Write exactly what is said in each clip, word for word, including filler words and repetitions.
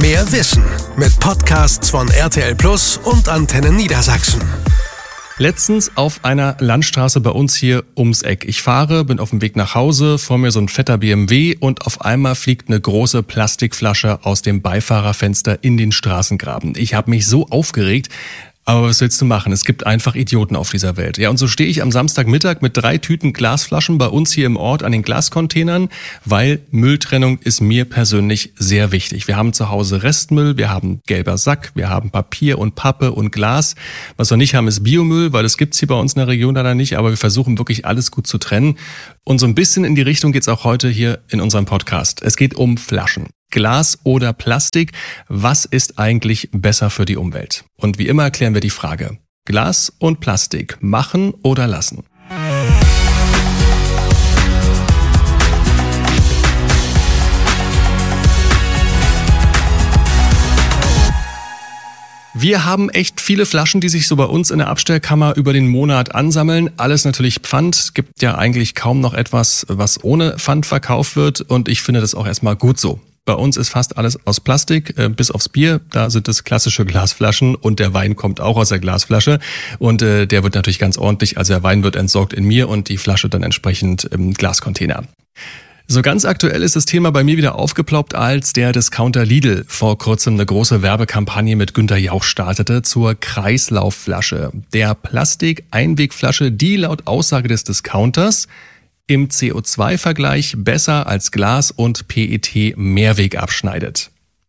Mehr Wissen mit Podcasts von R T L Plus und Antenne Niedersachsen. Letztens auf einer Landstraße bei uns hier ums Eck. Ich fahre, bin auf dem Weg nach Hause, vor mir so ein fetter B M W und auf einmal fliegt eine große Plastikflasche aus dem Beifahrerfenster in den Straßengraben. Ich habe mich so aufgeregt. Aber was willst du machen? Es gibt einfach Idioten auf dieser Welt. Ja, und so stehe ich am Samstagmittag mit drei Tüten Glasflaschen bei uns hier im Ort an den Glascontainern, weil Mülltrennung ist mir persönlich sehr wichtig. Wir haben zu Hause Restmüll, wir haben gelber Sack, wir haben Papier und Pappe und Glas. Was wir nicht haben, ist Biomüll, weil das gibt's hier bei uns in der Region leider nicht, aber wir versuchen wirklich alles gut zu trennen. Und so ein bisschen in die Richtung geht's auch heute hier in unserem Podcast. Es geht um Flaschen. Glas oder Plastik, was ist eigentlich besser für die Umwelt? Und wie immer klären wir die Frage: Glas und Plastik, machen oder lassen? Wir haben echt viele Flaschen, die sich so bei uns in der Abstellkammer über den Monat ansammeln. Alles natürlich Pfand. Es gibt ja eigentlich kaum noch etwas, was ohne Pfand verkauft wird. Und ich finde das auch erstmal gut so. Bei uns ist fast alles aus Plastik, äh, bis aufs Bier. Da sind es klassische Glasflaschen und der Wein kommt auch aus der Glasflasche. Und äh, der wird natürlich ganz ordentlich, also der Wein wird entsorgt in mir und die Flasche dann entsprechend im Glascontainer. So ganz aktuell ist das Thema bei mir wieder aufgeploppt, als der Discounter Lidl vor kurzem eine große Werbekampagne mit Günther Jauch startete zur Kreislaufflasche. Der Plastik-Einwegflasche, die laut Aussage des Discounters im C O zwei Vergleich besser als Glas und P E T Mehrweg abschneidet.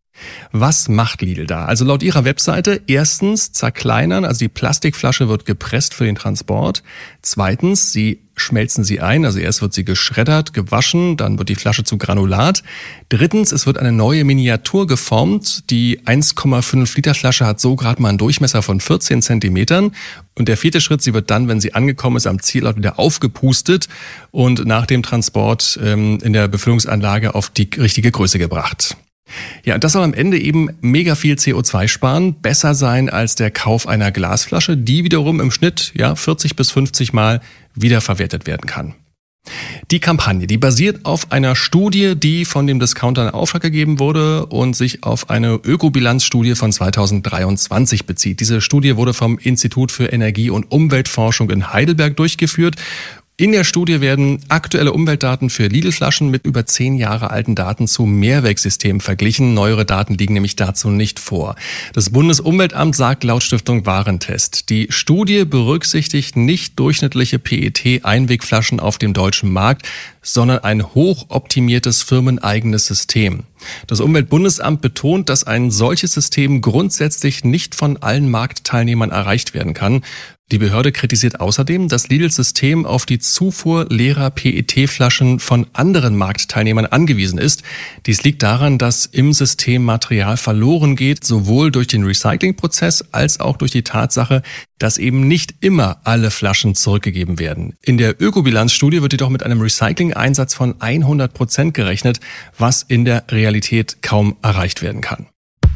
Was macht Lidl da? Also laut ihrer Webseite erstens zerkleinern, also die Plastikflasche wird gepresst für den Transport. Zweitens, sie schmelzen sie ein, also erst wird sie geschreddert, gewaschen, dann wird die Flasche zu Granulat. Drittens, es wird eine neue Miniatur geformt. Die eins Komma fünf Liter Flasche hat so gerade mal einen Durchmesser von vierzehn Zentimetern. Und der vierte Schritt, sie wird dann, wenn sie angekommen ist, am Zielort wieder aufgepustet und nach dem Transport ähm, in der Befüllungsanlage auf die richtige Größe gebracht. Ja, und das soll am Ende eben mega viel C O zwei sparen, besser sein als der Kauf einer Glasflasche, die wiederum im Schnitt ja vierzig bis fünfzig Mal wiederverwertet werden kann. Die Kampagne, die basiert auf einer Studie, die von dem Discounter in Auftrag gegeben wurde und sich auf eine Ökobilanzstudie von zweitausenddreiundzwanzig bezieht. Diese Studie wurde vom Institut für Energie- und Umweltforschung in Heidelberg durchgeführt. In der Studie werden aktuelle Umweltdaten für Lidl-Flaschen mit über zehn Jahre alten Daten zu Mehrwegsystemen verglichen. Neuere Daten liegen nämlich dazu nicht vor. Das Bundesumweltamt sagt laut Stiftung Warentest, die Studie berücksichtigt nicht durchschnittliche P E T-Einwegflaschen auf dem deutschen Markt, sondern ein hochoptimiertes firmeneigenes System. Das Umweltbundesamt betont, dass ein solches System grundsätzlich nicht von allen Marktteilnehmern erreicht werden kann. Die Behörde kritisiert außerdem, dass Lidls System auf die Zufuhr leerer P E T-Flaschen von anderen Marktteilnehmern angewiesen ist. Dies liegt daran, dass im System Material verloren geht, sowohl durch den Recyclingprozess als auch durch die Tatsache, dass eben nicht immer alle Flaschen zurückgegeben werden. In der Ökobilanzstudie wird jedoch mit einem Recycling-Einsatz von hundert Prozent gerechnet, was in der Realität kaum erreicht werden kann.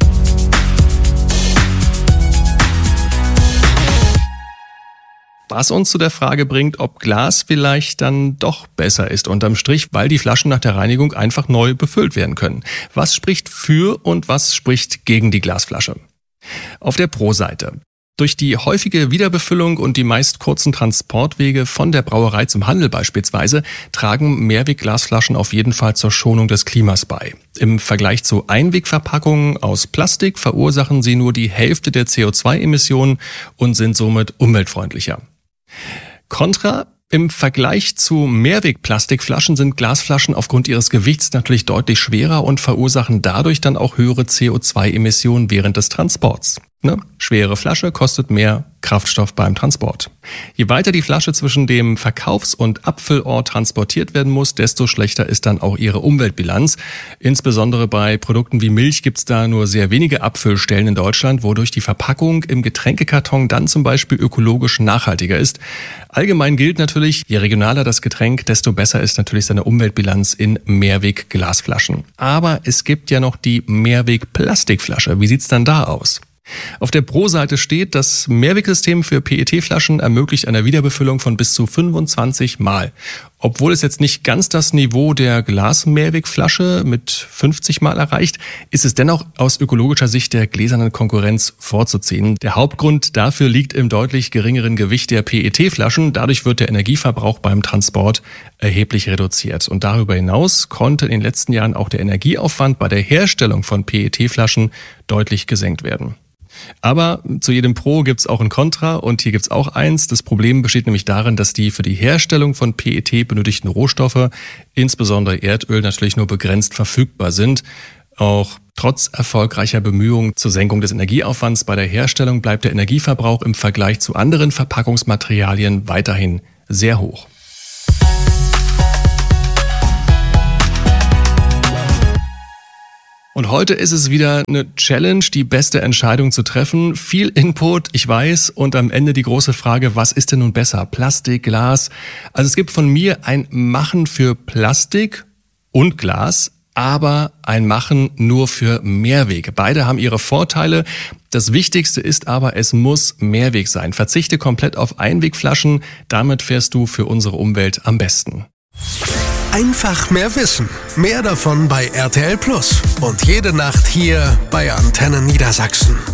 Was uns zu der Frage bringt, ob Glas vielleicht dann doch besser ist unterm Strich, weil die Flaschen nach der Reinigung einfach neu befüllt werden können. Was spricht für und was spricht gegen die Glasflasche? Auf der Pro-Seite. Durch die häufige Wiederbefüllung und die meist kurzen Transportwege von der Brauerei zum Handel beispielsweise tragen Mehrwegglasflaschen auf jeden Fall zur Schonung des Klimas bei. Im Vergleich zu Einwegverpackungen aus Plastik verursachen sie nur die Hälfte der C O zwei Emissionen und sind somit umweltfreundlicher. Kontra: Im Vergleich zu Mehrwegplastikflaschen sind Glasflaschen aufgrund ihres Gewichts natürlich deutlich schwerer und verursachen dadurch dann auch höhere C O zwei Emissionen während des Transports. Ne? Schwere Flasche kostet mehr Kraftstoff beim Transport. Je weiter die Flasche zwischen dem Verkaufs- und Abfüllort transportiert werden muss, desto schlechter ist dann auch ihre Umweltbilanz. Insbesondere bei Produkten wie Milch gibt es da nur sehr wenige Abfüllstellen in Deutschland, wodurch die Verpackung im Getränkekarton dann zum Beispiel ökologisch nachhaltiger ist. Allgemein gilt natürlich, je regionaler das Getränk, desto besser ist natürlich seine Umweltbilanz in Mehrweg-Glasflaschen. Aber es gibt ja noch die Mehrweg-Plastikflasche. Wie sieht's dann da aus? Auf der Pro-Seite steht, das Mehrwegsystem für P E T-Flaschen ermöglicht eine Wiederbefüllung von bis zu fünfundzwanzig Mal. Obwohl es jetzt nicht ganz das Niveau der Glas-Mehrwegflasche mit fünfzig Mal erreicht, ist es dennoch aus ökologischer Sicht der gläsernen Konkurrenz vorzuziehen. Der Hauptgrund dafür liegt im deutlich geringeren Gewicht der P E T-Flaschen. Dadurch wird der Energieverbrauch beim Transport erheblich reduziert. Und darüber hinaus konnte in den letzten Jahren auch der Energieaufwand bei der Herstellung von P E T-Flaschen deutlich gesenkt werden. Aber zu jedem Pro gibt's auch ein Kontra und hier gibt's auch eins. Das Problem besteht nämlich darin, dass die für die Herstellung von P E T benötigten Rohstoffe, insbesondere Erdöl, natürlich nur begrenzt verfügbar sind. Auch trotz erfolgreicher Bemühungen zur Senkung des Energieaufwands bei der Herstellung bleibt der Energieverbrauch im Vergleich zu anderen Verpackungsmaterialien weiterhin sehr hoch. Und heute ist es wieder eine Challenge, die beste Entscheidung zu treffen. Viel Input, ich weiß, und am Ende die große Frage, was ist denn nun besser? Plastik, Glas? Also es gibt von mir ein Machen für Plastik und Glas, aber ein Machen nur für Mehrweg. Beide haben ihre Vorteile. Das Wichtigste ist aber, es muss Mehrweg sein. Verzichte komplett auf Einwegflaschen, damit fährst du für unsere Umwelt am besten. Einfach mehr wissen. Mehr davon bei R T L Plus. Und jede Nacht hier bei Antenne Niedersachsen.